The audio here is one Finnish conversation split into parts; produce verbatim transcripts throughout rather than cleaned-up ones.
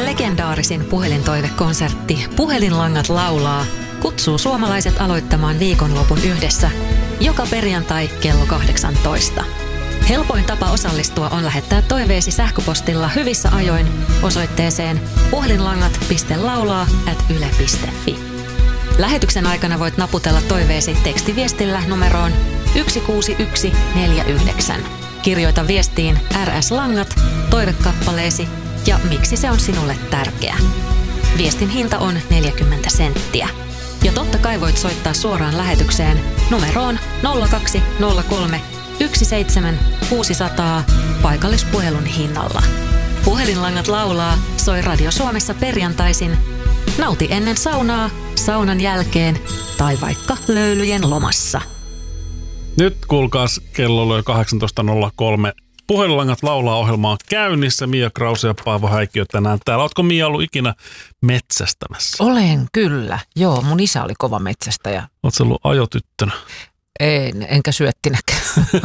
Legendaarisin puhelintoivekonsertti Puhelinlangat laulaa kutsuu suomalaiset aloittamaan viikonlopun yhdessä joka perjantai kello kahdeksantoista. Helpoin tapa osallistua on lähettää toiveesi sähköpostilla hyvissä ajoin osoitteeseen puhelinlangat piste laulaa ät yle piste fi. Lähetyksen aikana voit naputella toiveesi tekstiviestillä numeroon yksi kuusi yksi neljä yhdeksän. Kirjoita viestiin R S-langat, toivekappaleesi ja miksi se on sinulle tärkeä. Viestin hinta on neljäkymmentä senttiä. Ja totta kai voit soittaa suoraan lähetykseen numeroon nolla kaksi nolla kolme yksi seitsemän kuusi nolla nolla paikallispuhelun hinnalla. Puhelinlangat laulaa soi Radio Suomessa perjantaisin. Nauti ennen saunaa, saunan jälkeen tai vaikka löylyjen lomassa. Nyt kuulkaas, kello löi kahdeksantoista nolla kolme. Puhelinlangat laulaa -ohjelma on käynnissä. Mia Krause ja Paavo Häikkiö tänään täällä. Ootko Mia ollut ikinä metsästämässä? Olen kyllä. Joo, mun isä oli kova metsästäjä. Ootko ollut ajotyttönä? En, enkä syöttinäkään.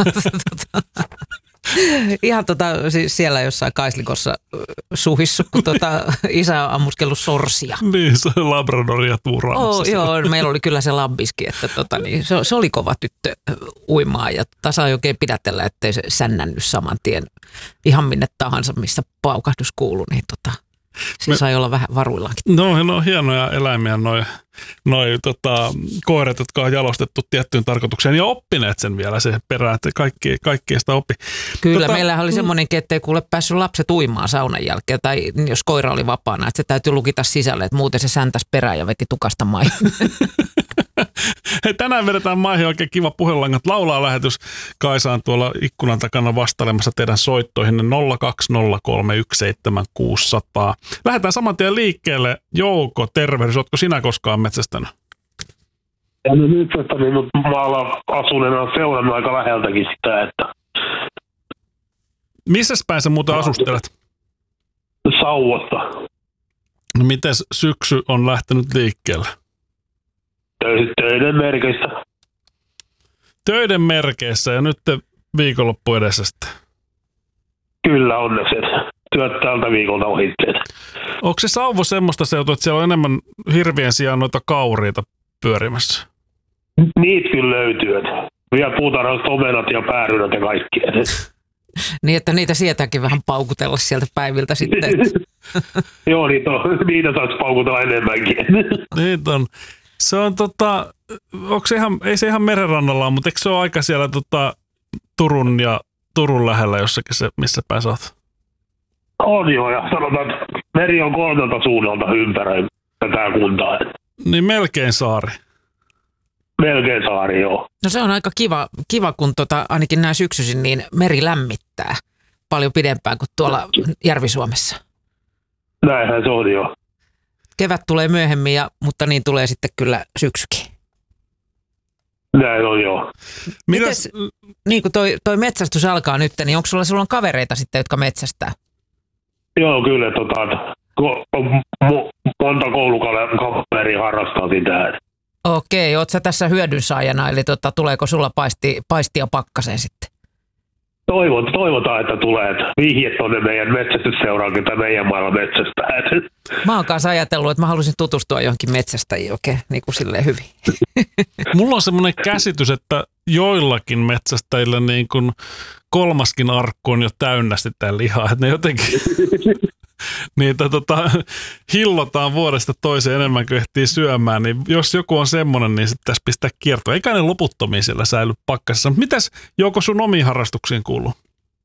Ihan tota, siis siellä jossain Kaislikossa suhissu, kun tota, isä on ammuskellut sorsia. Niin, se on Labradoria tuuraamassa. Oh, joo, meillä oli kyllä se labbiski, että tota, niin, se, se oli kova tyttö uimaa ja tasa oikein pidätellä, ettei se sännännyt saman tien ihan minne tahansa, missä paukahdus kuului, niin tota, se Me, sai olla vähän varuillaankin. No, no hienoja eläimiä noi, noi tota, koirat, jotka on jalostettu tiettyyn tarkoitukseen ja oppineet sen vielä sen perään, että kaikki, kaikki sitä oppi. Kyllä, tota, meillähän oli semmoinenkin, ettei kuule päässyt lapset uimaan saunan jälkeen, tai jos koira oli vapaana, että se täytyy lukita sisälle, että muuten se säntäsi perään ja veti tukasta maihin. Hei, tänään vedetään maihin oikein kiva Puhelinlangat laulaa -lähetys. Kaisa on tuolla ikkunan takana vastailemassa teidän soittoihin nolla kaksi nolla kolme yksi seitsemän kuusi nolla nolla. Lähdetään saman tien liikkeelle. Jouko, tervehdys. Ootko sinä koskaan metsästänyt? En ole metsästänyt, mutta maalla asuneena seurannut aika läheltäkin sitä, että... Missäs päin sä muuten asustelet? Sauvasta. No mites syksy on lähtenyt liikkeelle? Töiden merkeissä. Töiden merkeissä ja nyt viikonloppu edessä sitten. Kyllä onneksi. Työt tältä viikolta ohitteet. Onko se Sauvo semmoista seutua, että siellä on enemmän hirvien sijaan noita kauriita pyörimässä? Niitä kyllä löytyy. Vielä puutarhasta omenat ja päärynät ja kaikki. Niin, että niitä sietääkin vähän paukutella sieltä päiviltä sitten. Joo, niitä, on, niitä saisi paukutella enemmänkin. Niitä on. Se on tota, onko se ihan, ei se ihan merenrannalla ole, mutta eikö se ole aika siellä tota, Turun ja Turun lähellä jossakin se, missä päin sä oot? On joo, ja sanotaan, että meri on kolmelta suunnalta ympäröi tätä kuntaa. Niin melkein saari. Melkein saari, joo. No se on aika kiva, kiva kun tota, ainakin näin syksyisin, niin meri lämmittää paljon pidempään kuin tuolla Järvi-Suomessa. Näinhän se on joo. Kevät tulee myöhemmin, ja, mutta niin tulee sitten kyllä syksykin. Näin on joo. Mites, niin kuin toi, toi metsästys alkaa nyt, niin onko sulla, sulla on kavereita sitten, jotka metsästää? Joo, kyllä. Tota, monta koulukaveria harrastaa sitä. Okei, oot sä tässä hyödynsaajana, eli tota, tuleeko sulla paisti, paistia pakkaseen sitten? Toivot, toivotaan, että tulee vihje tuonne meidän metsästysseuraankin tai meidän mailla metsästää. Mä oon kanssa ajatellut, että mä haluaisin tutustua johonkin metsästäjiin oikein niin kuin silleen hyvin. Mulla on semmoinen käsitys, että joillakin metsästäjillä niin kuin kolmaskin arkku on jo täynnä sitä lihaa, että ne jotenkin niitä tota, hillotaan vuodesta toiseen enemmän kuin ehtii syömään, niin jos joku on semmoinen, niin sitten tässä pistää kiertoa. Eikä ne loputtomia siellä säily pakkasessa. Mitäs Jouko sun omiin harrastuksiin kuuluu?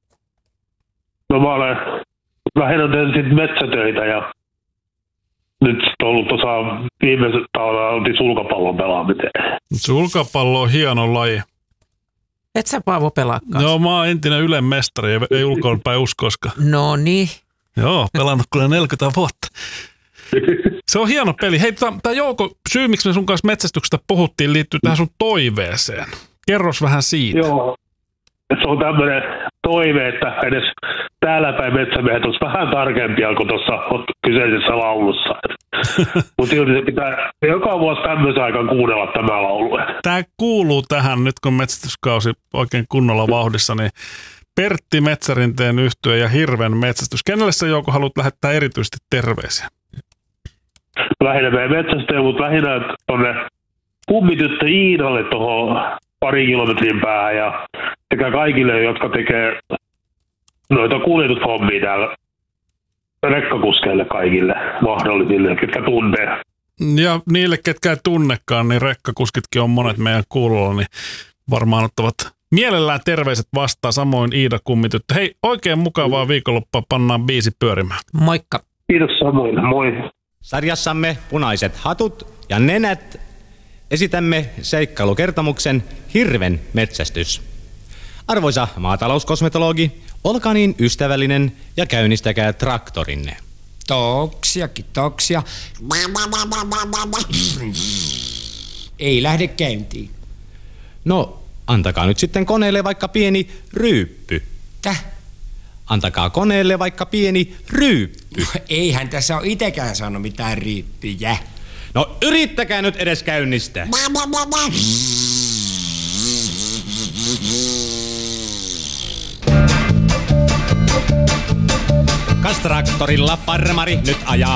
No mä olen lähinnä tehnyt metsätöitä ja nyt on ollut tuossa viimeiset talvella oltiin sulkapallon pelaamiseen. Sulkapallo on hieno laji. Et sä Paavo pelaakaan? Joo, mä oon entinen Ylen mestari, ei, ei ulkoonpäin uskoska. No niin. Joo, pelannut kyllä neljäkymmentä vuotta. Se on hieno peli. Hei, tämä Jouko, syy miksi me sun kanssa metsästyksestä puhuttiin, liittyy tähän sun toiveeseen. Kerros vähän siitä. Joo, se on tämmöinen toive, että edes täällä päin metsämiehet olisi vähän tarkempia kuin tuossa kyseisessä laulussa. Mutta silti se pitää joka vuosi tämmöisen aikaan kuunnella tämä laulu. Tämä kuuluu tähän nyt, kun metsästyskausi oikein kunnolla vauhdissa, niin Pertti Metsärinteen yhtye ja hirven metsästys. Kenelle sä, Jouko, haluat lähettää erityisesti terveisiä? Lähinnä meidän metsästäjä, mutta lähinnä tuonne kummityttö Iidalle tuohon pari kilometrin päähän ja sekä kaikille, jotka tekee noita kuljetushommia täällä rekkakuskeille kaikille mahdollisille, ketkä tuntee. Ja niille, ketkä ei tunnekaan, niin rekkakuskitkin on monet meidän kuulolla, niin varmaan ottavat mielellään terveiset vastaan, samoin Iida kummityttö. Hei, oikein mukavaa viikonloppua, pannaan biisi pyörimään. Moikka. Kiitos samoin, moi. Sarjassamme Punaiset hatut ja nenät esitämme seikkailukertomuksen Hirven metsästys. Arvoisa maatalouskosmetologi, olkaa niin ystävällinen ja käynnistäkää traktorinne. Toksia, kitoksia. Ei lähde käyntiin. No, antakaa nyt sitten koneelle vaikka pieni ryyppy. Täh? Antakaa koneelle vaikka pieni ryyppy. Eihän tässä ole itekään saanut mitään riippiä. No yrittäkää nyt edes käynnistää. Kas traktorilla farmari nyt ajaa.